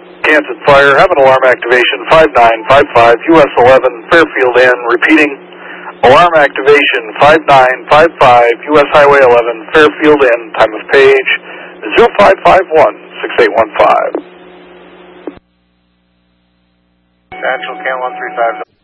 Kansas Fire, have an alarm activation 5955 US 11 Fairfield Inn. Repeating, alarm activation 5955 US Highway 11 Fairfield Inn. Time of page 0551 6815. Central Can 135.